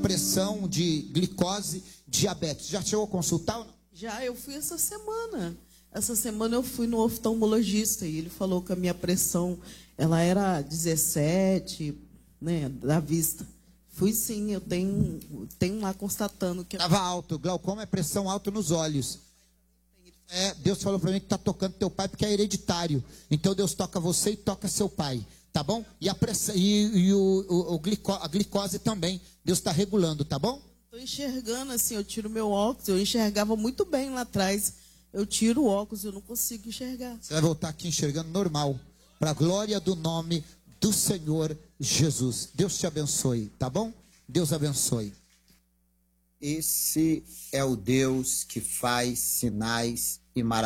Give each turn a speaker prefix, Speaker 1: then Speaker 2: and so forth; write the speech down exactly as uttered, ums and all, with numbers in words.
Speaker 1: pressão, de glicose, diabetes. Já chegou a consultar ou não?
Speaker 2: Já, eu fui essa semana. Essa semana eu fui no oftalmologista e ele falou que a minha pressão, ela era dezessete, né, da vista. Fui sim, eu tenho, tenho lá constatando que...
Speaker 1: Estava alto, glaucoma é pressão alta nos olhos. É, Deus falou para mim que está tocando teu pai porque é hereditário. Então Deus toca você e toca seu pai, tá bom? E a pressão e, e o, o, o glico, a glicose também, Deus está regulando, tá bom?
Speaker 2: Estou enxergando assim, eu tiro meu óculos, eu enxergava muito bem lá atrás. Eu tiro o óculos, eu não consigo enxergar.
Speaker 1: Você vai voltar aqui enxergando normal, para a glória do nome do Senhor Jesus. Deus te abençoe, tá bom? Deus abençoe.
Speaker 3: Esse é o Deus que faz sinais e maravilhas.